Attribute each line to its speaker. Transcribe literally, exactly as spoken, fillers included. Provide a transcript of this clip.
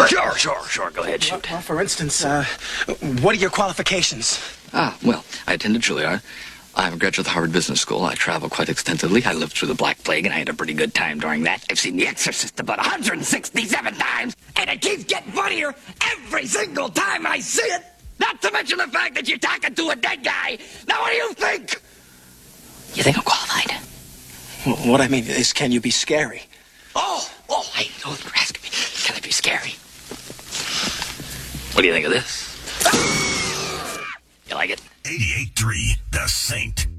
Speaker 1: Sure, sure, sure. Go ahead, shoot.
Speaker 2: Well, for instance, uh, what are your qualifications?
Speaker 1: Ah, well, I attended Juilliard. I'm a graduate of the Harvard Business School. I travel quite extensively. I lived through the Black Plague, and I had a pretty good time during that. I've seen The Exorcist about one hundred sixty-seven times, and it keeps getting funnier every single time I see it. Not to mention the fact that you're talking to a dead guy. Now, what do you think? You think I'm qualified?
Speaker 2: Well, what I mean is, can you be scary?
Speaker 1: Oh, oh, I know you're asking me. Can I be scary? What do you think of this? You like it?
Speaker 3: eighty-eight point three The Saint.